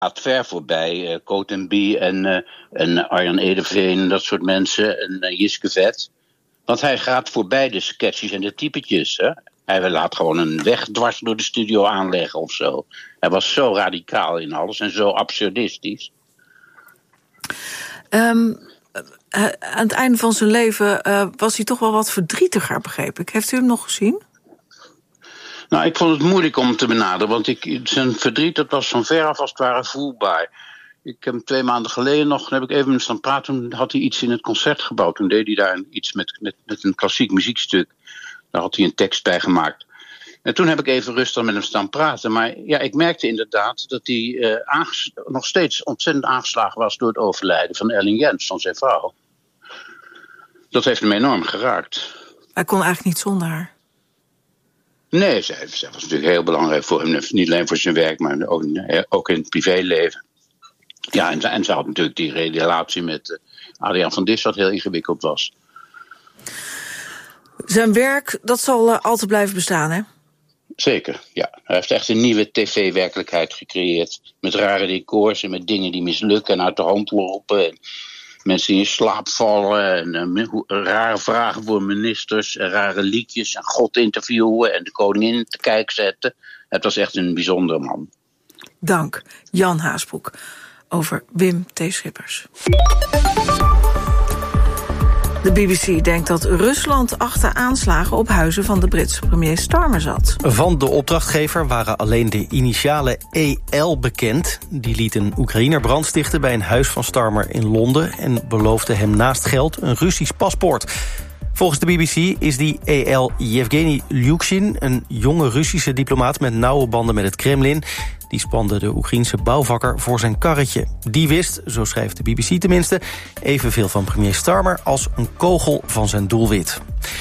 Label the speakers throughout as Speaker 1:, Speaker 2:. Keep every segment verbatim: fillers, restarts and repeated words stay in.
Speaker 1: gaat ver voorbij. Uh, Coat en Bie en, uh, en Arjan Edeveen, dat soort mensen. En uh, Jiske Vet. Want hij gaat voorbij de sketches en de typetjes. Hè? Hij laat gewoon een weg dwars door de studio aanleggen of zo. Hij was zo radicaal in alles en zo absurdistisch.
Speaker 2: Um, uh, aan het einde van zijn leven uh, was hij toch wel wat verdrietiger, begreep ik. Heeft u hem nog gezien?
Speaker 1: Nou, ik vond het moeilijk om te benaderen, want ik, zijn verdriet dat was van ver af als het ware voelbaar. Ik heb hem twee maanden geleden nog, dan heb ik even met hem staan praten, toen had hij iets in het concertgebouw. Toen deed hij daar iets met, met, met een klassiek muziekstuk. Daar had hij een tekst bij gemaakt. En toen heb ik even rustig met hem staan praten. Maar ja, ik merkte inderdaad dat hij uh, aanges- nog steeds ontzettend aangeslagen was door het overlijden van Ellen Jens, van zijn vrouw. Dat heeft hem enorm geraakt.
Speaker 2: Hij kon eigenlijk niet zonder haar.
Speaker 1: Nee, zij, zij was natuurlijk heel belangrijk voor hem. Niet alleen voor zijn werk, maar ook, ook in het privéleven. Ja, en, en ze had natuurlijk die relatie met uh, Adriaan van Dis, wat heel ingewikkeld was.
Speaker 2: Zijn werk, dat zal uh, altijd blijven bestaan, hè?
Speaker 1: Zeker, ja. Hij heeft echt een nieuwe tv-werkelijkheid gecreëerd. Met rare decors en met dingen die mislukken en uit de hand lopen. En mensen die in slaap vallen. En uh, rare vragen voor ministers. En rare liedjes. En God interviewen. En de koningin te kijk zetten. Het was echt een bijzondere man.
Speaker 2: Dank, Jan Haasbroek. Over Wim T. Schippers. De B B C denkt dat Rusland achter aanslagen op huizen van de Britse premier Starmer zat.
Speaker 3: Van de opdrachtgever waren alleen de initialen E L bekend. Die liet een Oekraïner brandstichten bij een huis van Starmer in Londen en beloofde hem naast geld een Russisch paspoort. Volgens de B B C is die E L Yevgeny Lyukshin, een jonge Russische diplomaat met nauwe banden met het Kremlin. Die spande de Oekraïense bouwvakker voor zijn karretje. Die wist, zo schrijft de B B C tenminste, evenveel van premier Starmer als een kogel van zijn doelwit.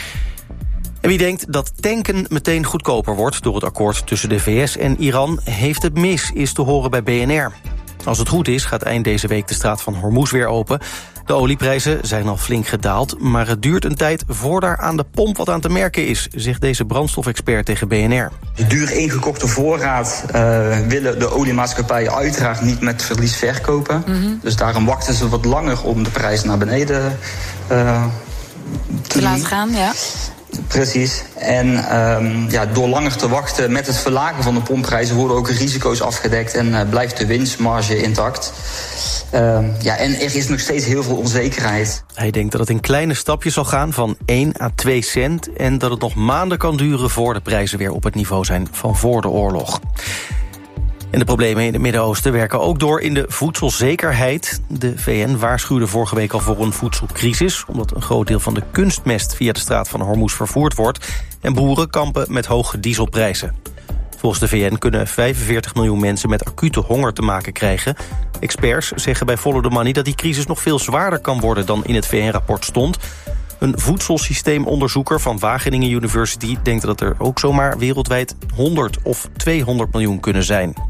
Speaker 3: En wie denkt dat tanken meteen goedkoper wordt door het akkoord tussen de V S en Iran, heeft het mis, is te horen bij B N R. Als het goed is, gaat eind deze week de straat van Hormuz weer open. De olieprijzen zijn al flink gedaald, maar het duurt een tijd voor daar aan de pomp wat aan te merken is, zegt deze brandstofexpert tegen B N R.
Speaker 4: De duur ingekochte voorraad uh, willen de oliemaatschappijen uiteraard niet met verlies verkopen. Mm-hmm. Dus daarom wachten ze wat langer om de prijs naar beneden uh, te,
Speaker 5: te laten gaan, ja.
Speaker 4: Precies. En um, ja, door langer te wachten met het verlagen van de pompprijzen worden ook risico's afgedekt en uh, blijft de winstmarge intact. Uh, ja, en er is nog steeds heel veel onzekerheid.
Speaker 3: Hij denkt dat het in kleine stapjes zal gaan van één à twee cent... en dat het nog maanden kan duren voor de prijzen weer op het niveau zijn van voor de oorlog. En de problemen in het Midden-Oosten werken ook door in de voedselzekerheid. De V N waarschuwde vorige week al voor een voedselcrisis, omdat een groot deel van de kunstmest via de straat van Hormuz vervoerd wordt en boeren kampen met hoge dieselprijzen. Volgens de V N kunnen vijfenveertig miljoen mensen met acute honger te maken krijgen. Experts zeggen bij Follow the Money dat die crisis nog veel zwaarder kan worden dan in het V N-rapport stond. Een voedselsysteemonderzoeker van Wageningen University denkt dat er ook zomaar wereldwijd honderd of tweehonderd miljoen kunnen zijn.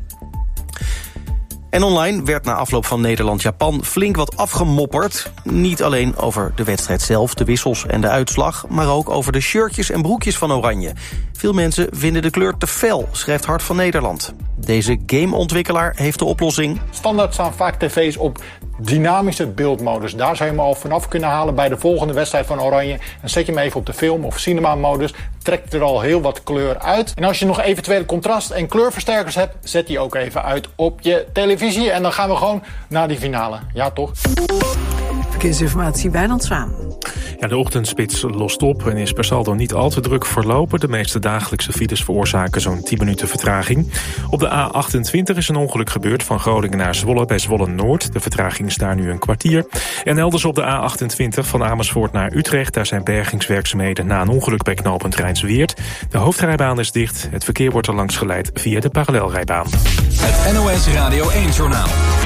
Speaker 3: En online werd na afloop van Nederland-Japan flink wat afgemopperd. Niet alleen over de wedstrijd zelf, de wissels en de uitslag, maar ook over de shirtjes en broekjes van Oranje. Veel mensen vinden de kleur te fel, schrijft Hart van Nederland. Deze gameontwikkelaar heeft de oplossing.
Speaker 6: Standaard staan vaak tv's op dynamische beeldmodus. Daar zou je hem al vanaf kunnen halen bij de volgende wedstrijd van Oranje. En zet je hem even op de film- of cinema-modus, trekt er al heel wat kleur uit. En als je nog eventuele contrast- en kleurversterkers hebt, zet die ook even uit op je televisie. En dan gaan we gewoon naar die finale. Ja, toch?
Speaker 2: Verkeersinformatie, Wijnand Zwaan.
Speaker 7: Ja, de ochtendspits lost op en is per saldo niet al te druk verlopen. De meeste dagelijkse files veroorzaken zo'n tien minuten vertraging. Op de A achtentwintig is een ongeluk gebeurd van Groningen naar Zwolle bij Zwolle-Noord. De vertraging is daar nu een kwartier. En elders op de A achtentwintig van Amersfoort naar Utrecht. Daar zijn bergingswerkzaamheden na een ongeluk bij knooppunt Rijnsweerd. De hoofdrijbaan is dicht. Het verkeer wordt er langs geleid via de parallelrijbaan.
Speaker 8: Het N O S Radio één-journaal.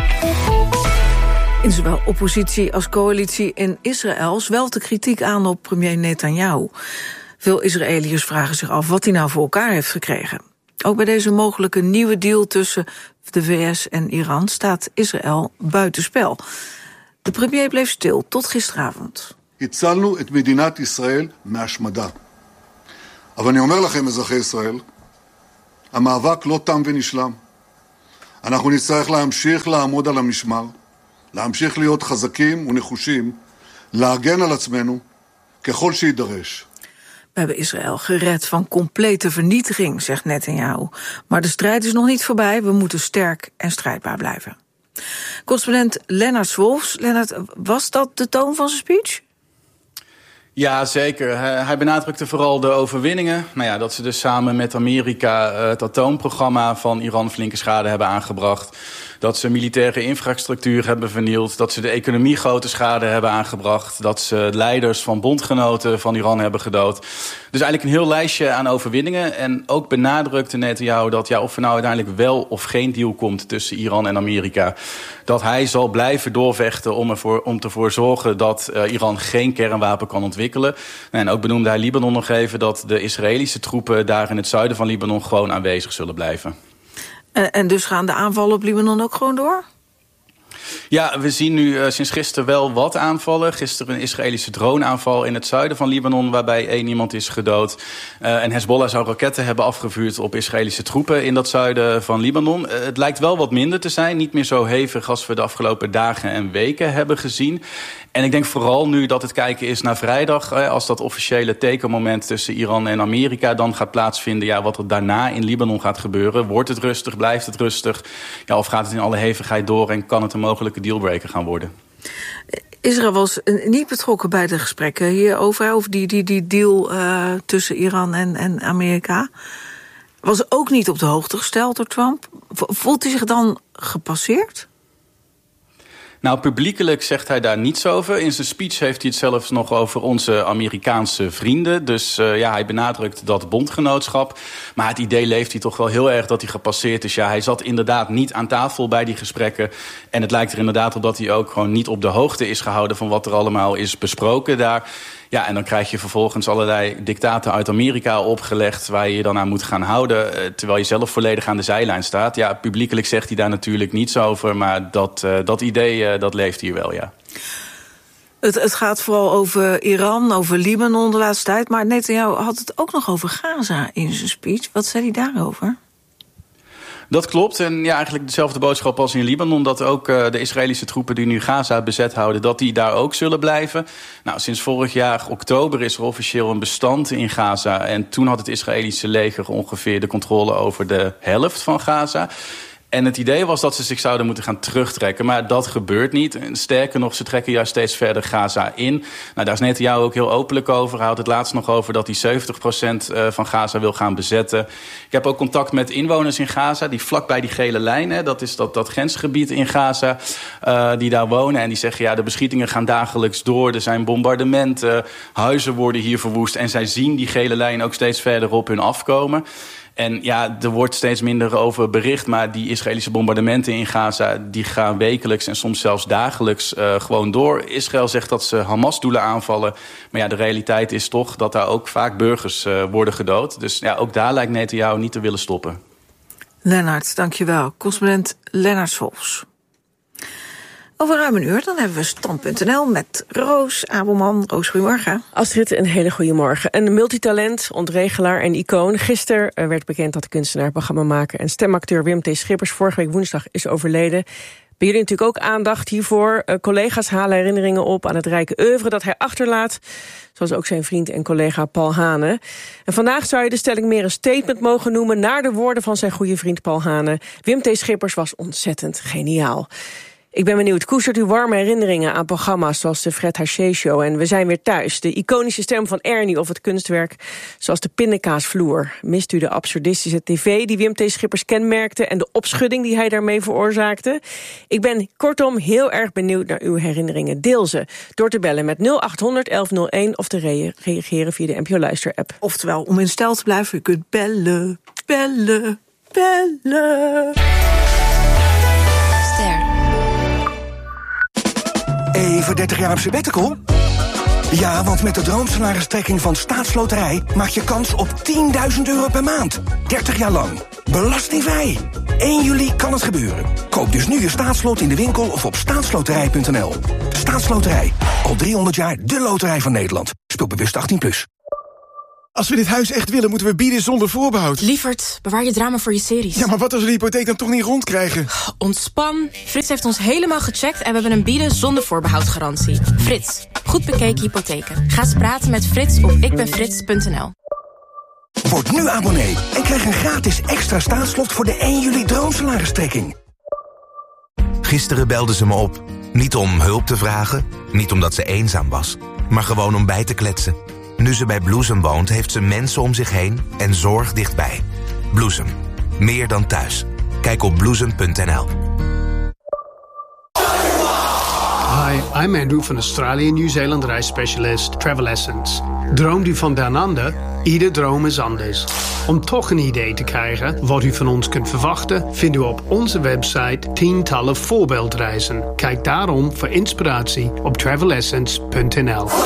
Speaker 2: In zowel oppositie als coalitie in Israël zwelt de kritiek aan op premier Netanyahu. Veel Israëliërs vragen zich af wat hij nou voor elkaar heeft gekregen. Ook bij deze mogelijke nieuwe deal tussen de V S en Iran staat Israël buitenspel. De premier bleef stil tot gisteravond.
Speaker 9: הצלנו את מדינת ישראל מהשמדה. אבל אני אומר לכם, אזרחי ישראל, המאבק לא תם ונשלם. אנחנו נצטרך להמשיך לעמוד על המשמר, להמשיך להיות חזקים ונחושים, להגן על עצמנו ככל שידרש.
Speaker 2: We hebben Israël gered van complete vernietiging, zegt Netanyahu. Maar de strijd is nog niet voorbij, we moeten sterk en strijdbaar blijven. Correspondent Lennart Swolfs. Lennart, was dat de toon van zijn speech?
Speaker 5: Ja, zeker. Hij benadrukte vooral de overwinningen. Nou ja, dat ze dus samen met Amerika het atoomprogramma van Iran flinke schade hebben aangebracht. Dat ze militaire infrastructuur hebben vernield. Dat ze de economie grote schade hebben aangebracht. Dat ze leiders van bondgenoten van Iran hebben gedood. Dus eigenlijk een heel lijstje aan overwinningen. En ook benadrukte Netanyahu dat ja, of er nou uiteindelijk wel of geen deal komt tussen Iran en Amerika, dat hij zal blijven doorvechten om ervoor om ervoor zorgen dat uh, Iran geen kernwapen kan ontwikkelen. En ook benoemde hij Libanon nog even dat de Israëlische troepen daar in het zuiden van Libanon gewoon aanwezig zullen blijven.
Speaker 2: En, en dus gaan de aanvallen op Libanon ook gewoon door?
Speaker 5: Ja, we zien nu uh, sinds gisteren wel wat aanvallen. Gisteren een Israëlische droneaanval in het zuiden van Libanon, waarbij één iemand is gedood. Uh, en Hezbollah zou raketten hebben afgevuurd op Israëlische troepen in dat zuiden van Libanon. Uh, het lijkt wel wat minder te zijn, niet meer zo hevig als we de afgelopen dagen en weken hebben gezien. En ik denk vooral nu dat het kijken is naar vrijdag, als dat officiële tekenmoment tussen Iran en Amerika dan gaat plaatsvinden. Ja, wat er daarna in Libanon gaat gebeuren. Wordt het rustig, blijft het rustig? Ja, of gaat het in alle hevigheid door en kan het een mogelijke dealbreaker gaan worden?
Speaker 2: Israël was niet betrokken bij de gesprekken hierover, over die, die, die deal uh, tussen Iran en, en Amerika. Was ook niet op de hoogte gesteld door Trump. Voelt hij zich dan gepasseerd?
Speaker 5: Nou, publiekelijk zegt hij daar niets over. In zijn speech heeft hij het zelfs nog over onze Amerikaanse vrienden. Dus uh, ja, hij benadrukt dat bondgenootschap. Maar het idee leeft hij toch wel heel erg dat hij gepasseerd is. Ja, hij zat inderdaad niet aan tafel bij die gesprekken. En het lijkt er inderdaad op dat hij ook gewoon niet op de hoogte is gehouden van wat er allemaal is besproken daar. Ja, en dan krijg je vervolgens allerlei dictaten uit Amerika opgelegd waar je je dan aan moet gaan houden, terwijl je zelf volledig aan de zijlijn staat. Ja, publiekelijk zegt hij daar natuurlijk niets over, maar dat, uh, dat idee, uh, dat leeft hier wel, ja.
Speaker 2: Het, het gaat vooral over Iran, over Libanon de laatste tijd, maar Netanyahu had het ook nog over Gaza in zijn speech. Wat zei hij daarover?
Speaker 5: Dat klopt. En ja, eigenlijk dezelfde boodschap als in Libanon. Dat ook uh, de Israëlische troepen die nu Gaza bezet houden, dat die daar ook zullen blijven. Nou, sinds vorig jaar oktober is er officieel een bestand in Gaza. En toen had het Israëlische leger ongeveer de controle over de helft van Gaza. En het idee was dat ze zich zouden moeten gaan terugtrekken. Maar dat gebeurt niet. En sterker nog, ze trekken juist steeds verder Gaza in. Nou, daar is Netanyahu ook heel openlijk over. Hij had het laatst nog over dat hij zeventig procent van Gaza wil gaan bezetten. Ik heb ook contact met inwoners in Gaza, die vlakbij die gele lijn, hè, dat is dat, dat grensgebied in Gaza, uh, die daar wonen. En die zeggen, ja, de beschietingen gaan dagelijks door. Er zijn bombardementen, huizen worden hier verwoest. En zij zien die gele lijn ook steeds verder op hun afkomen. En ja, er wordt steeds minder over bericht, maar die Israëlische bombardementen in Gaza, die gaan wekelijks en soms zelfs dagelijks uh, gewoon door. Israël zegt dat ze Hamas-doelen aanvallen, maar ja, de realiteit is toch dat daar ook vaak burgers uh, worden gedood. Dus ja, ook daar lijkt Netanyahu niet te willen stoppen.
Speaker 2: Lennart, dankjewel. Correspondent Lennart Swolfs. Over ruim een uur, dan hebben we stand punt n l met Roos Abelman. Roos, goedemorgen.
Speaker 10: Astrid, een hele goede morgen. Een multitalent, ontregelaar en icoon. Gisteren werd bekend dat de kunstenaar, programmamaker en stemacteur Wim T. Schippers vorige week woensdag is overleden. Bij jullie natuurlijk ook aandacht hiervoor. Uh, collega's halen herinneringen op aan het rijke oeuvre dat hij achterlaat. Zoals ook zijn vriend en collega Paul Hane. En vandaag zou je de stelling meer een statement mogen noemen naar de woorden van zijn goede vriend Paul Hane. Wim T. Schippers was ontzettend geniaal. Ik ben benieuwd, koestert u warme herinneringen aan programma's zoals de Fred Haché Show en We zijn weer thuis, de iconische stem van Ernie of het kunstwerk zoals de pindakaasvloer? Mist u de absurdistische tv die Wim T. Schippers kenmerkte en de opschudding die hij daarmee veroorzaakte? Ik ben kortom heel erg benieuwd naar uw herinneringen. Deel ze door te bellen met nul acht honderd elf nul één of te re- reageren via de N P O Luister-app.
Speaker 2: Oftewel, om in stijl te blijven, u kunt bellen, bellen, bellen.
Speaker 11: Ster. Even dertig jaar op sabbatical? Ja, want met de droomsalaristrekking van Staatsloterij maak je kans op tienduizend euro per maand. dertig jaar lang. Belastingvrij. één juli kan het gebeuren. Koop dus nu je staatslot in de winkel of op staatsloterij punt n l. Staatsloterij. Al driehonderd jaar de loterij van Nederland. Speel bewust achttien plus.
Speaker 12: Als we dit huis echt willen, moeten we bieden zonder voorbehoud.
Speaker 13: Lieverd, bewaar je drama voor je series.
Speaker 12: Ja, maar wat als we de hypotheek dan toch niet rondkrijgen?
Speaker 13: Ontspan. Frits heeft ons helemaal gecheckt en we hebben een bieden zonder voorbehoud garantie. Frits, goed bekeken hypotheken. Ga eens praten met Frits op ikbenfrits punt n l.
Speaker 11: Word nu abonnee en krijg een gratis extra staatslot voor de één juli droomsalaristrekking.
Speaker 14: Gisteren belde ze me op. Niet om hulp te vragen, niet omdat ze eenzaam was, maar gewoon om bij te kletsen. Nu ze bij Bloesem woont, heeft ze mensen om zich heen en zorg dichtbij. Bloesem. Meer dan thuis. Kijk op bloesem punt n l.
Speaker 15: Hi, I'm Andrew van Australië Nieuw-Zeeland reisspecialist Travel Essence. Droomt u van down under? Ieder droom is anders. Om toch een idee te krijgen wat u van ons kunt verwachten, vindt u op onze website tientallen voorbeeldreizen. Kijk daarom voor inspiratie op travel essence punt n l.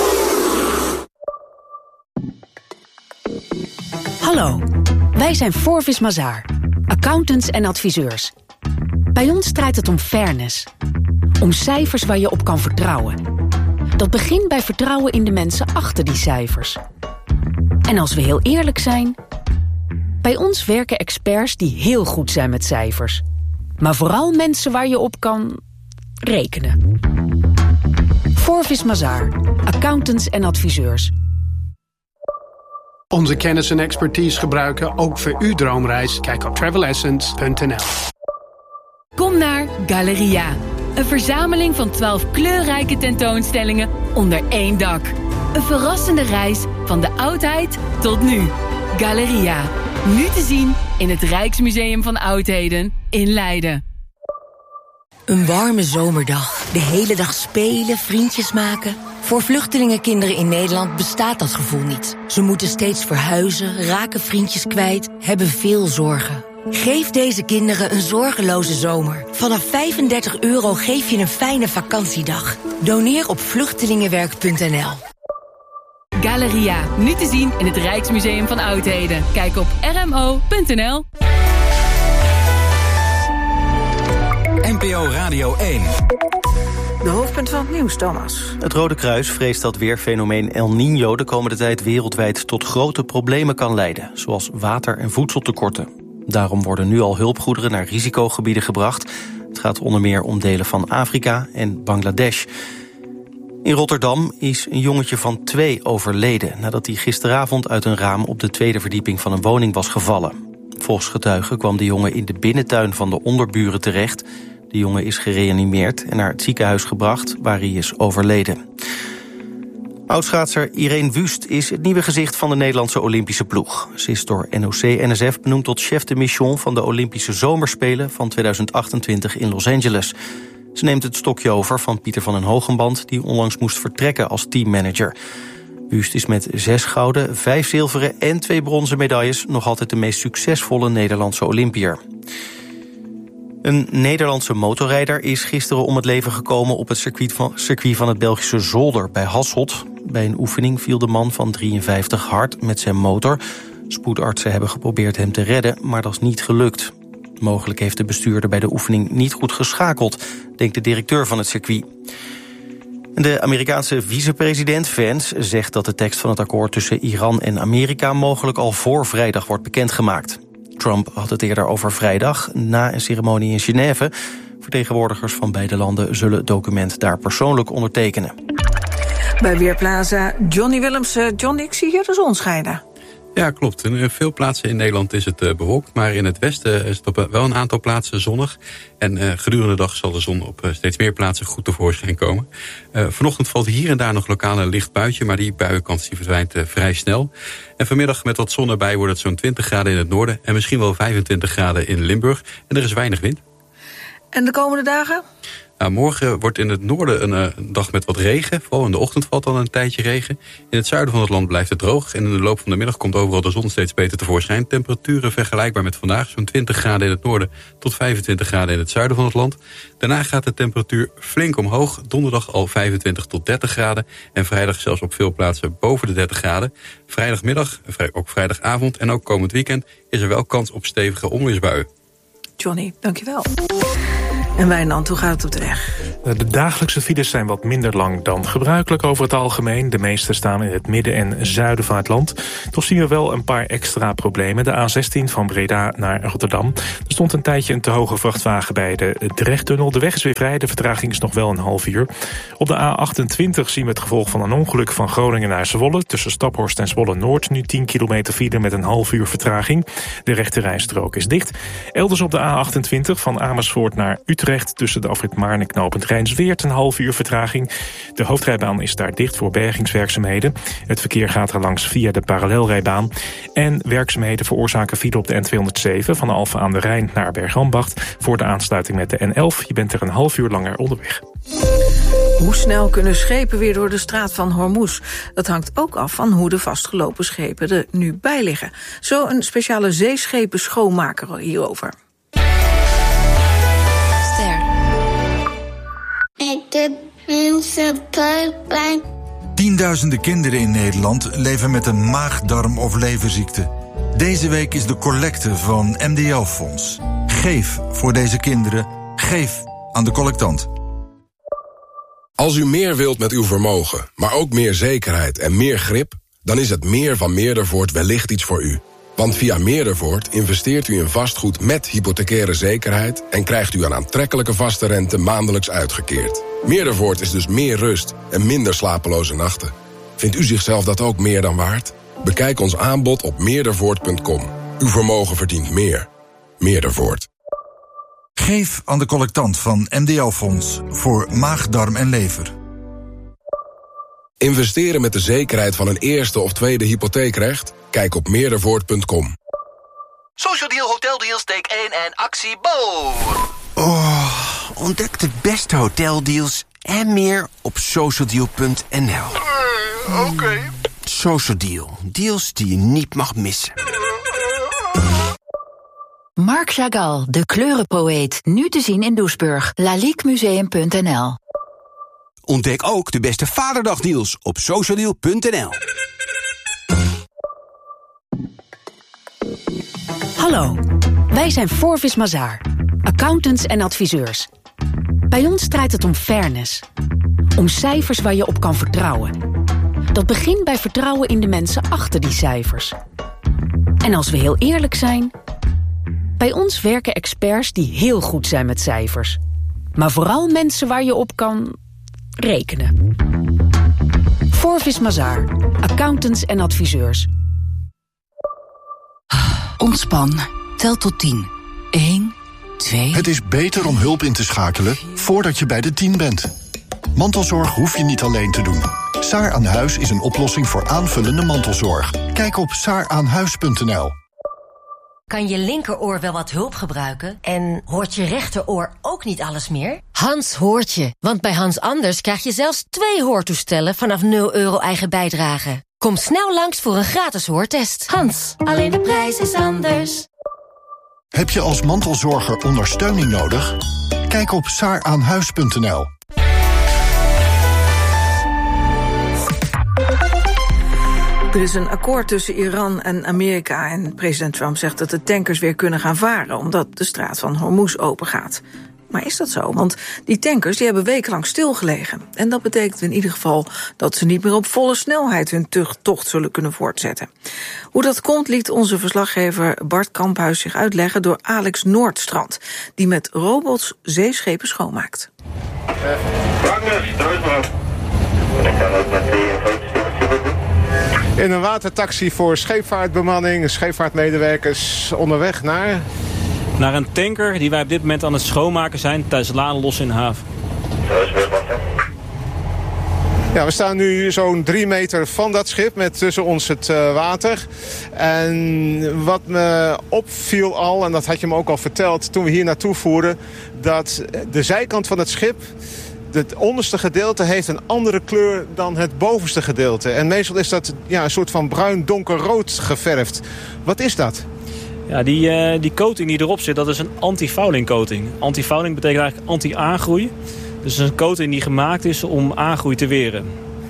Speaker 16: Hallo, wij zijn Forvis Mazars, accountants en adviseurs. Bij ons draait het om fairness. Om cijfers waar je op kan vertrouwen. Dat begint bij vertrouwen in de mensen achter die cijfers. En als we heel eerlijk zijn, bij ons werken experts die heel goed zijn met cijfers. Maar vooral mensen waar je op kan rekenen. Forvis Mazars, accountants en adviseurs.
Speaker 15: Onze kennis en expertise gebruiken ook voor uw droomreis. Kijk op travel essence punt n l.
Speaker 17: Kom naar Galeria. Een verzameling van twaalf kleurrijke tentoonstellingen onder één dak. Een verrassende reis van de oudheid tot nu. Galeria. Nu te zien in het Rijksmuseum van Oudheden in Leiden.
Speaker 18: Een warme zomerdag. De hele dag spelen, vriendjes maken. Voor vluchtelingenkinderen in Nederland bestaat dat gevoel niet. Ze moeten steeds verhuizen, raken vriendjes kwijt, hebben veel zorgen. Geef deze kinderen een zorgeloze zomer. Vanaf vijfendertig euro geef je een fijne vakantiedag. Doneer op vluchtelingenwerk punt n l.
Speaker 17: Galeria, nu te zien in het Rijksmuseum van Oudheden. Kijk op r m o punt n l.
Speaker 8: N P O Radio één.
Speaker 2: De hoofdpunt van het nieuws, Thomas.
Speaker 3: Het Rode Kruis vreest dat weerfenomeen El Niño de komende tijd wereldwijd tot grote problemen kan leiden, zoals water- en voedseltekorten. Daarom worden nu al hulpgoederen naar risicogebieden gebracht. Het gaat onder meer om delen van Afrika en Bangladesh. In Rotterdam is een jongetje van twee overleden nadat hij gisteravond uit een raam op de tweede verdieping van een woning was gevallen. Volgens getuigen kwam de jongen in de binnentuin van de onderburen terecht. De jongen is gereanimeerd en naar het ziekenhuis gebracht, waar hij is overleden. Oudschaatser Irene Wust is het nieuwe gezicht van de Nederlandse Olympische ploeg. Ze is door N O C N S F benoemd tot chef de mission van de Olympische Zomerspelen van tweeduizend achtentwintig in Los Angeles. Ze neemt het stokje over van Pieter van den Hogenband, die onlangs moest vertrekken als teammanager. Wust is met zes gouden, vijf zilveren en twee bronzen medailles nog altijd de meest succesvolle Nederlandse Olympiër. Een Nederlandse motorrijder is gisteren om het leven gekomen op het circuit van, circuit van het Belgische Zolder bij Hasselt. Bij een oefening viel de man van drieënvijftig hard met zijn motor. Spoedartsen hebben geprobeerd hem te redden, maar dat is niet gelukt. Mogelijk heeft de bestuurder bij de oefening niet goed geschakeld, denkt de directeur van het circuit. De Amerikaanse vicepresident Vance zegt dat de tekst van het akkoord tussen Iran en Amerika mogelijk al voor vrijdag wordt bekendgemaakt. Trump had het eerder over vrijdag, na een ceremonie in Genève. Vertegenwoordigers van beide landen zullen het document daar persoonlijk ondertekenen.
Speaker 2: Bij Weerplaza Johnny Willemsen. John, ik zie hier de zon schijnen.
Speaker 19: Ja, klopt. In veel plaatsen in Nederland is het uh, bewolkt, maar in het westen is het op uh, wel een aantal plaatsen zonnig. En uh, gedurende de dag zal de zon op uh, steeds meer plaatsen goed tevoorschijn komen. Uh, vanochtend valt hier en daar nog lokaal een licht buitje, maar die buienkans die verdwijnt uh, vrij snel. En vanmiddag met wat zon erbij wordt het zo'n twintig graden in het noorden en misschien wel vijfentwintig graden in Limburg. En er is weinig wind.
Speaker 2: En de komende dagen?
Speaker 19: Nou, morgen wordt in het noorden een, uh, een dag met wat regen. Vooral in de ochtend valt dan een tijdje regen. In het zuiden van het land blijft het droog. En in de loop van de middag komt overal de zon steeds beter tevoorschijn. Temperaturen vergelijkbaar met vandaag. Zo'n twintig graden in het noorden tot vijfentwintig graden in het zuiden van het land. Daarna gaat de temperatuur flink omhoog. Donderdag al vijfentwintig tot dertig graden. En vrijdag zelfs op veel plaatsen boven de dertig graden. Vrijdagmiddag, ook vrijdagavond en ook komend weekend is er wel kans op stevige onweersbuien.
Speaker 2: Johnny, dankjewel. En Wijnand, hoe gaat het op de weg?
Speaker 7: De dagelijkse files zijn wat minder lang dan gebruikelijk over het algemeen. De meeste staan in het midden en zuiden van het land. Toch zien we wel een paar extra problemen. De A zestien van Breda naar Rotterdam. Er stond een tijdje een te hoge vrachtwagen bij de Drechttunnel. De weg is weer vrij, de vertraging is nog wel een half uur. Op de A achtentwintig zien we het gevolg van een ongeluk van Groningen naar Zwolle. Tussen Staphorst en Zwolle-Noord nu tien kilometer file met een half uur vertraging. De rechte rijstrook is dicht. Elders op de A achtentwintig van Amersfoort naar Utrecht tussen de afrit Maarn en knooppunt Rijnsweert een half uur vertraging. De hoofdrijbaan is daar dicht voor bergingswerkzaamheden. Het verkeer gaat er langs via de parallelrijbaan. En werkzaamheden veroorzaken file op de N tweehonderdzeven van Alphen aan de Rijn naar Bergambacht voor de aansluiting met de N elf. Je bent er een half uur langer onderweg.
Speaker 2: Hoe snel kunnen schepen weer door de straat van Hormuz? Dat hangt ook af van hoe de vastgelopen schepen er nu bij liggen. Zo een speciale zeeschepen schoonmaker hierover.
Speaker 20: Ik heb mensen buikpijn.
Speaker 21: Tienduizenden kinderen in Nederland leven met een maag-darm- of leverziekte. Deze week is de collecte van M D L-fonds. Geef voor deze kinderen. Geef aan de collectant.
Speaker 22: Als u meer wilt met uw vermogen, maar ook meer zekerheid en meer grip, dan is het meer van Meerdervoort wellicht iets voor u. Want via Meerdervoort investeert u in vastgoed met hypothecaire zekerheid en krijgt u een aantrekkelijke vaste rente maandelijks uitgekeerd. Meerdervoort is dus meer rust en minder slapeloze nachten. Vindt u zichzelf dat ook meer dan waard? Bekijk ons aanbod op meerdervoort punt com. Uw vermogen verdient meer. Meerdervoort.
Speaker 21: Geef aan de collectant van M D L-fonds voor maag, darm en lever.
Speaker 22: Investeren met de zekerheid van een eerste of tweede hypotheekrecht? Kijk op meerdervoort punt com.
Speaker 23: Social Deal, Hotel Deals, take één en actie Bo!
Speaker 24: Oh, ontdek de beste hoteldeals en meer op social deal punt n l.
Speaker 23: Uh, Oké. Okay.
Speaker 24: Social Deal, deals die je niet mag missen.
Speaker 16: Marc Chagall, de kleurenpoëet, nu te zien in Doesburg. laliquemuseum punt n l.
Speaker 24: Ontdek ook de beste Vaderdagdeals op social deal punt n l.
Speaker 16: Hallo, wij zijn Forvis Mazars, accountants en adviseurs. Bij ons draait het om fairness. Om cijfers waar je op kan vertrouwen. Dat begint bij vertrouwen in de mensen achter die cijfers. En als we heel eerlijk zijn, bij ons werken experts die heel goed zijn met cijfers. Maar vooral mensen waar je op kan rekenen. Forvis Mazars, accountants en adviseurs.
Speaker 25: Ontspan. Tel tot tien. één, twee...
Speaker 26: Het is beter om hulp in te schakelen voordat je bij de tien bent. Mantelzorg hoef je niet alleen te doen. Saar aan Huis is een oplossing voor aanvullende mantelzorg. Kijk op saar aan huis punt n l.
Speaker 18: Kan je linkeroor wel wat hulp gebruiken? En hoort je rechteroor ook niet alles meer? Hans hoort je, want bij Hans Anders krijg je zelfs twee hoortoestellen vanaf nul euro eigen bijdrage. Kom snel langs voor een gratis hoortest. Hans, alleen de prijs is anders.
Speaker 26: Heb je als mantelzorger ondersteuning nodig? Kijk op saar aan huis punt n l.
Speaker 2: Er is een akkoord tussen Iran en Amerika en president Trump zegt dat de tankers weer kunnen gaan varen omdat de straat van Hormuz open gaat. Maar is dat zo? Want die tankers die hebben wekenlang stilgelegen. En dat betekent in ieder geval dat ze niet meer op volle snelheid hun tocht zullen kunnen voortzetten. Hoe dat komt liet onze verslaggever Bart Kamphuis zich uitleggen door Alex Noordstrand, die met robots zeeschepen schoonmaakt.
Speaker 27: In een watertaxi voor scheepvaartbemanning, scheepvaartmedewerkers onderweg naar...
Speaker 28: Naar een tanker die wij op dit moment aan het schoonmaken zijn tijdens het laden los in de haven.
Speaker 27: Ja, we staan nu zo'n drie meter van dat schip met tussen ons het uh, water. En wat me opviel al, en dat had je me ook al verteld toen we hier naartoe voeren, dat de zijkant van het schip, het onderste gedeelte heeft een andere kleur dan het bovenste gedeelte. En meestal is dat ja, een soort van bruin donkerrood geverfd. Wat is dat?
Speaker 28: Ja, die, uh, die coating die erop zit, dat is een anti-fouling coating. Anti-fouling betekent eigenlijk anti-aangroei. Dus een coating die gemaakt is om aangroei te weren.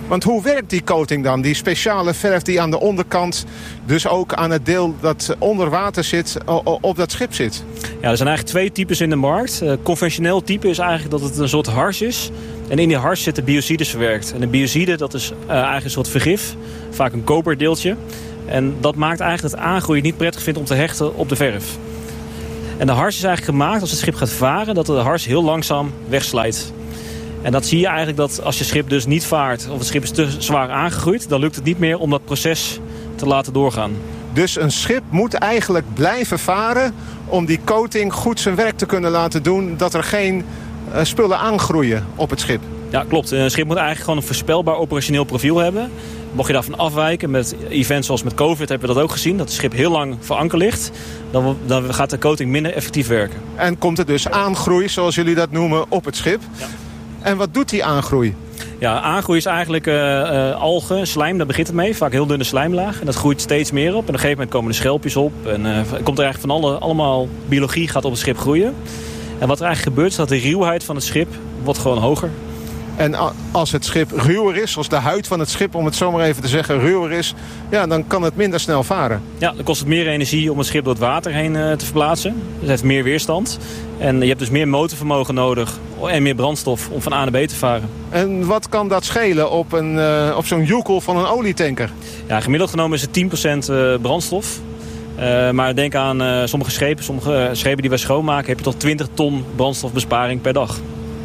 Speaker 27: Want hoe werkt die coating dan? Die speciale verf die aan de onderkant, dus ook aan het deel dat onder water zit, op dat schip zit.
Speaker 28: Ja, er zijn eigenlijk twee types in de markt. Uh, conventioneel type is eigenlijk dat het een soort hars is. En in die hars zitten biocides verwerkt. En een biocide, dat is uh, eigenlijk een soort vergif. Vaak een koperdeeltje. En dat maakt eigenlijk dat aangroeien niet prettig vindt om te hechten op de verf. En de hars is eigenlijk gemaakt als het schip gaat varen, dat de hars heel langzaam wegslijt. En dat zie je eigenlijk dat als je schip dus niet vaart of het schip is te zwaar aangegroeid, dan lukt het niet meer om dat proces te laten doorgaan.
Speaker 27: Dus een schip moet eigenlijk blijven varen om die coating goed zijn werk te kunnen laten doen, dat er geen uh, spullen aangroeien op het schip.
Speaker 28: Ja, klopt. Een schip moet eigenlijk gewoon een voorspelbaar operationeel profiel hebben. Mocht je daarvan afwijken met events zoals met COVID hebben we dat ook gezien, dat het schip heel lang voor anker ligt, dan, dan gaat de coating minder effectief werken.
Speaker 27: En komt er dus aangroei, zoals jullie dat noemen, op het schip.
Speaker 28: Ja.
Speaker 27: En wat doet die aangroei?
Speaker 28: Ja, aangroei is eigenlijk uh, uh, algen, slijm, daar begint het mee. Vaak heel dunne slijmlaag. En dat groeit steeds meer op. En op een gegeven moment komen er schelpjes op. En uh, komt er eigenlijk van alle, allemaal biologie gaat op het schip groeien. En wat er eigenlijk gebeurt is dat de ruwheid van het schip wordt gewoon hoger.
Speaker 27: En als het schip ruwer is, als de huid van het schip, om het zo maar even te zeggen, ruwer is, ja, dan kan het minder snel varen.
Speaker 28: Ja, dan kost het meer energie om het schip door het water heen uh, te verplaatsen. Dus het heeft meer weerstand. En je hebt dus meer motorvermogen nodig en meer brandstof om van A naar B te varen.
Speaker 27: En wat kan dat schelen op, een, uh, op zo'n joekel van een olietanker?
Speaker 28: Ja, gemiddeld genomen is het tien procent brandstof. Uh, maar denk aan uh, sommige schepen, sommige schepen die wij schoonmaken, heb je tot twintig ton brandstofbesparing per dag.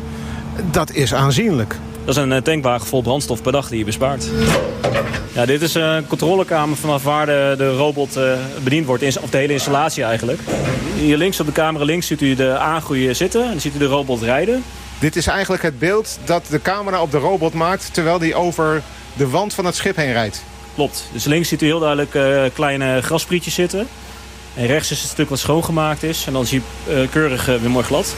Speaker 27: Dat is aanzienlijk.
Speaker 28: Dat is een tankwagen vol brandstof per dag die je bespaart. Ja, dit is een controlekamer vanaf waar de, de robot uh, bediend wordt. Of de hele installatie eigenlijk. Hier links op de camera links ziet u de aangroei zitten. En dan ziet u de robot rijden.
Speaker 27: Dit is eigenlijk het beeld dat de camera op de robot maakt terwijl die over de wand van het schip heen rijdt.
Speaker 28: Klopt. Dus links ziet u heel duidelijk uh, kleine grassprietjes zitten. En rechts is het stuk wat schoongemaakt is. En dan zie je uh, keurig uh, weer mooi glad.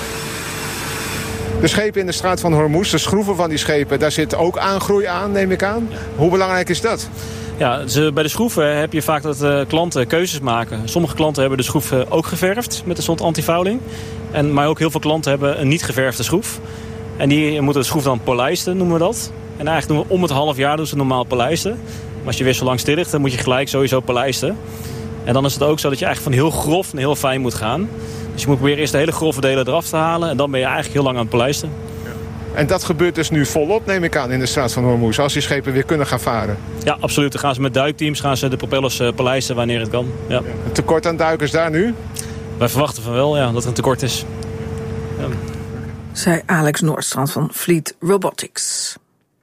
Speaker 27: De schepen in de straat van Hormuz, de schroeven van die schepen, daar zit ook aangroei aan, neem ik aan. Ja. Hoe belangrijk is dat?
Speaker 28: Ja, dus bij de schroeven heb je vaak dat uh, klanten keuzes maken. Sommige klanten hebben de schroef uh, ook geverfd met een soort antifouling. En, maar ook heel veel klanten hebben een niet geverfde schroef. En die moeten de schroef dan polijsten, noemen we dat. En eigenlijk doen we om het half jaar doen ze normaal polijsten. Maar als je weer zo lang stil ligt, dan moet je gelijk sowieso polijsten. En dan is het ook zo dat je eigenlijk van heel grof naar heel fijn moet gaan. Dus je moet proberen eerst de hele grove delen eraf te halen. En dan ben je eigenlijk heel lang aan het polijsten.
Speaker 27: Ja. En dat gebeurt dus nu volop, neem ik aan, in de straat van Hormuz. Als die schepen weer kunnen gaan varen.
Speaker 28: Ja, absoluut. Dan gaan ze met duikteams gaan ze de propellers uh, polijsten wanneer het kan. Ja. Ja.
Speaker 27: Een tekort aan duikers daar nu?
Speaker 28: Wij verwachten van wel, ja, dat er een tekort is. Ja.
Speaker 2: Zei Alex Noordstrand van Fleet Robotics.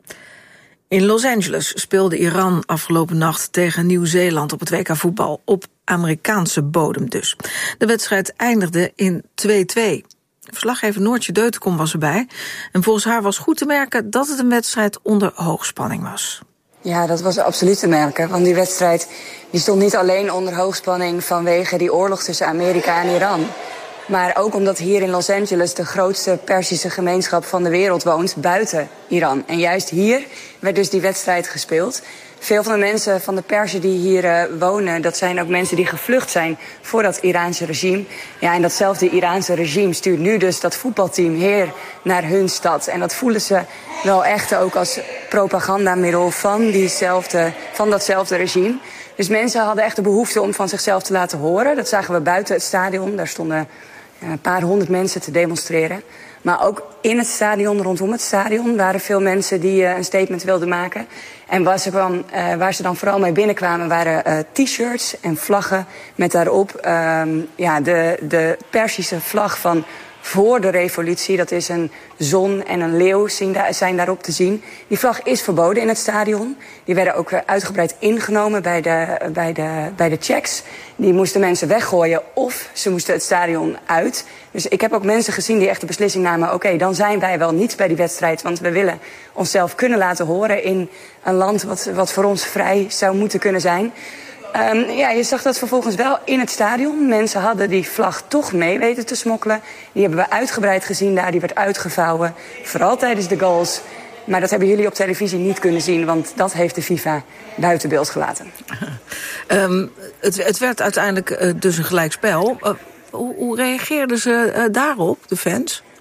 Speaker 2: In Los Angeles speelde Iran afgelopen nacht tegen Nieuw-Zeeland op het W K voetbal, op Amerikaanse bodem dus. De wedstrijd eindigde in twee-twee. Verslaggever Noortje Deutenkom was erbij. En volgens haar was goed te merken dat het een wedstrijd onder hoogspanning was.
Speaker 1: Ja, dat was absoluut te merken. Want die wedstrijd die stond niet alleen onder hoogspanning vanwege die oorlog tussen Amerika en Iran. Maar ook omdat hier in Los Angeles de grootste Perzische gemeenschap van de wereld woont buiten Iran. En juist hier werd dus die wedstrijd gespeeld. Veel van de mensen van de Perzen die hier uh, wonen, dat zijn ook mensen die gevlucht zijn voor dat Iraanse regime. Ja, en datzelfde Iraanse regime stuurt nu dus dat voetbalteam hier naar hun stad. En dat voelen ze wel echt ook als propagandamiddel van, diezelfde, van datzelfde regime. Dus mensen hadden echt de behoefte om van zichzelf te laten horen. Dat zagen we buiten het stadion. Daar stonden een paar honderd mensen te demonstreren. Maar ook in het stadion, rondom het stadion, waren veel mensen die uh, een statement wilden maken. En waar ze, dan, uh, waar ze dan vooral mee binnenkwamen waren uh, t-shirts en vlaggen met daarop uh, ja, de, de Perzische vlag van voor de revolutie. Dat is een zon en een leeuw zijn daarop te zien. Die vlag is verboden in het stadion. Die werden ook uitgebreid ingenomen bij de, bij de, bij de checks. Die moesten mensen weggooien of ze moesten het stadion uit. Dus ik heb ook mensen gezien die echt de beslissing namen, oké, okay, dan zijn wij wel niet bij die wedstrijd, want we willen onszelf kunnen laten horen in een land wat, wat voor ons vrij zou moeten kunnen zijn. Um, ja, je zag dat vervolgens wel in het stadion. Mensen hadden die vlag toch mee weten te smokkelen. Die hebben we uitgebreid gezien daar, die werd uitgevouwen. Vooral tijdens de goals. Maar dat hebben jullie op televisie niet kunnen zien, want dat heeft de FIFA buiten beeld gelaten.
Speaker 2: Um, het, het werd uiteindelijk uh, dus een gelijkspel. Uh, hoe, hoe reageerden ze uh, daarop, de fans?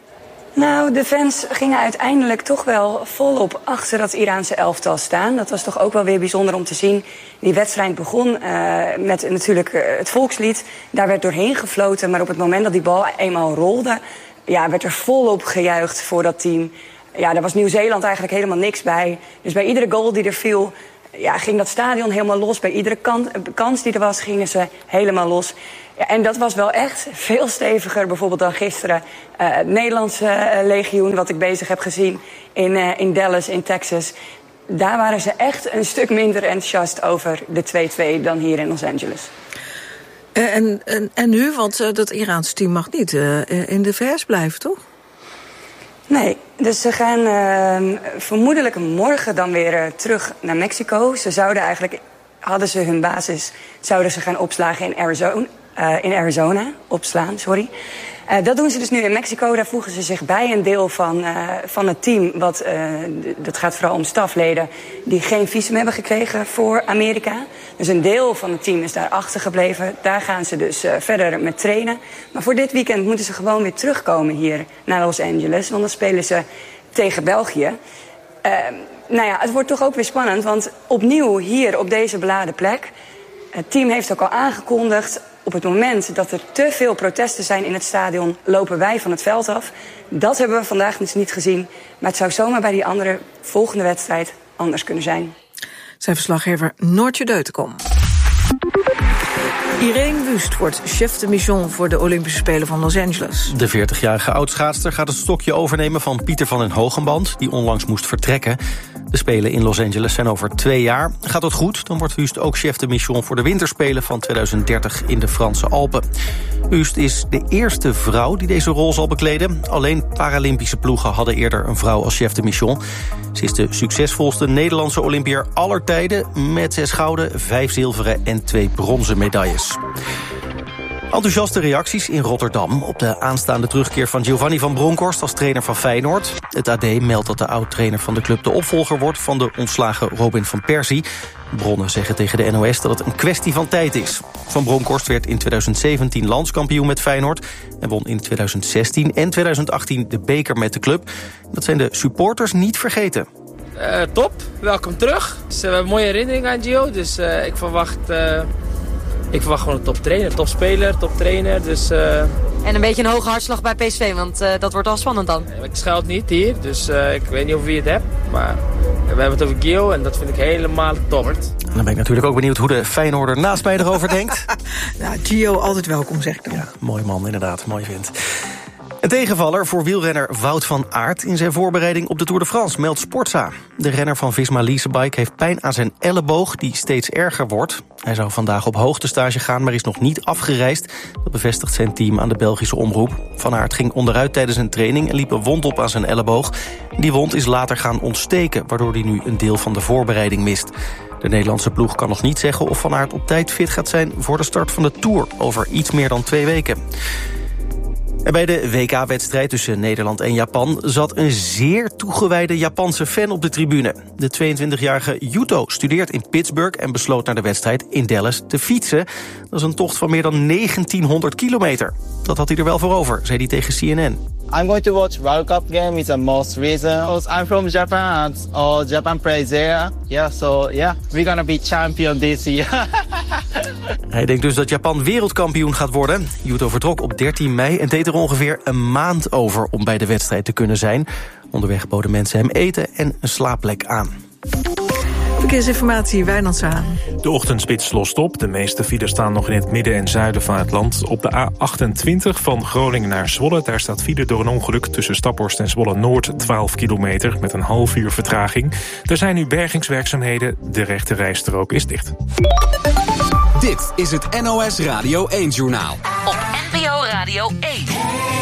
Speaker 1: Nou, de fans gingen uiteindelijk toch wel volop achter dat Iraanse elftal staan. Dat was toch ook wel weer bijzonder om te zien. Die wedstrijd begon uh, met natuurlijk uh, het volkslied. Daar werd doorheen gefloten, maar op het moment dat die bal eenmaal rolde... ja, werd er volop gejuicht voor dat team. Ja, daar was Nieuw-Zeeland eigenlijk helemaal niks bij. Dus bij iedere goal die er viel, ja, ging dat stadion helemaal los. Bij iedere kan, kans die er was, gingen ze helemaal los. Ja, en dat was wel echt veel steviger bijvoorbeeld dan gisteren. Uh, het Nederlandse uh, legioen, wat ik bezig heb gezien in, uh, in Dallas, in Texas. Daar waren ze echt een stuk minder enthousiast over de twee-twee dan hier in Los Angeles.
Speaker 2: Uh, en, en, en nu, want uh, dat Iraanse team mag niet uh, in de V S blijven, toch?
Speaker 1: Nee, dus ze gaan uh, vermoedelijk morgen dan weer uh, terug naar Mexico. Ze zouden eigenlijk, hadden ze hun basis, zouden ze gaan opslagen in Arizona. Uh, in Arizona, opslaan, sorry. Uh, dat doen ze dus nu in Mexico. Daar voegen ze zich bij een deel van, uh, van het team. Wat, uh, dat gaat vooral om stafleden die geen visum hebben gekregen voor Amerika. Dus een deel van het team is daar achtergebleven. Daar gaan ze dus uh, verder met trainen. Maar voor dit weekend moeten ze gewoon weer terugkomen hier naar Los Angeles. Want dan spelen ze tegen België. Uh, nou ja, het wordt toch ook weer spannend. Want opnieuw hier op deze beladen plek. Het team heeft ook al aangekondigd, op het moment dat er te veel protesten zijn in het stadion, lopen wij van het veld af. Dat hebben we vandaag dus niet gezien. Maar het zou zomaar bij die andere volgende wedstrijd anders kunnen zijn.
Speaker 2: Zijn verslaggever Noortje Deutenkom. Irene Wust wordt chef de mission voor de Olympische Spelen van Los Angeles.
Speaker 3: De veertigjarige oudschaatster gaat het stokje overnemen van Pieter van den Hogenband, die onlangs moest vertrekken. De Spelen in Los Angeles zijn over twee jaar. Gaat dat goed, dan wordt Wust ook chef de mission voor de winterspelen van tweeduizend dertig in de Franse Alpen. Wust is de eerste vrouw die deze rol zal bekleden. Alleen Paralympische ploegen hadden eerder een vrouw als chef de mission. Ze is de succesvolste Nederlandse Olympiër aller tijden, met zes gouden, vijf zilveren en twee bronzen medailles. Enthousiaste reacties in Rotterdam op de aanstaande terugkeer van Giovanni van Bronckhorst als trainer van Feyenoord. Het A D meldt dat de oud-trainer van de club de opvolger wordt van de ontslagen Robin van Persie. Bronnen zeggen tegen de N O S dat het een kwestie van tijd is. Van Bronckhorst werd in tweeduizend zeventien landskampioen met Feyenoord en won in tweeduizend zestien en tweeduizend achttien de beker met de club. Dat zijn de supporters niet vergeten.
Speaker 4: Uh, top, welkom terug. Dus, uh, we hebben een mooie herinnering aan Gio, dus uh, ik verwacht... Uh... Ik verwacht gewoon een toptrainer, topspeler, toptrainer. Dus, uh...
Speaker 5: En een beetje een hoge hartslag bij P S V, want uh, dat wordt al spannend dan.
Speaker 4: Ik schuil niet hier, dus uh, ik weet niet of wie het hebt. Maar we hebben het over Gio en dat vind ik helemaal top.
Speaker 3: En dan ben ik natuurlijk ook benieuwd hoe de Feyenoorder naast mij erover denkt.
Speaker 2: Ja, Gio altijd welkom, zeg ik dan.
Speaker 3: Ja, mooi man, inderdaad, mooi vent. Een tegenvaller voor wielrenner Wout van Aert in zijn voorbereiding op de Tour de France, meldt Sportza. De renner van Visma Leasebike heeft pijn aan zijn elleboog die steeds erger wordt. Hij zou vandaag op hoogtestage gaan, maar is nog niet afgereisd. Dat bevestigt zijn team aan de Belgische omroep. Van Aert ging onderuit tijdens een training en liep een wond op aan zijn elleboog. Die wond is later gaan ontsteken, waardoor hij nu een deel van de voorbereiding mist. De Nederlandse ploeg kan nog niet zeggen of Van Aert op tijd fit gaat zijn voor de start van de Tour over iets meer dan twee weken. En bij de W K-wedstrijd tussen Nederland en Japan zat een zeer toegewijde Japanse fan op de tribune. De tweeëntwintigjarige Yuto studeert in Pittsburgh en besloot naar de wedstrijd in Dallas te fietsen. Dat is een tocht van meer dan negentienhonderd kilometer. Dat had hij er wel voor over, zei hij tegen C N N.
Speaker 6: I'm going to watch World Cup game. It's the most reason. Because I'm from Japan and all Japan plays there. Yeah, so yeah, we're gonna be champion this year.
Speaker 3: Hij denkt dus dat Japan wereldkampioen gaat worden. Yuto vertrok op dertien mei en deed er ongeveer een maand over om bij de wedstrijd te kunnen zijn. Onderweg boden mensen hem eten en een slaapplek aan.
Speaker 2: Verkeersinformatie, Wijnand Zaan.
Speaker 7: De ochtendspits lost op. De meeste files staan nog in het midden en zuiden van het land. Op de A achtentwintig van Groningen naar Zwolle. Daar staat file door een ongeluk tussen Staphorst en Zwolle-Noord. twaalf kilometer met een half uur vertraging. Er zijn nu bergingswerkzaamheden. De rechte rijstrook is dicht.
Speaker 8: Dit is het N O S Radio één-journaal.
Speaker 17: Op N P O Radio één.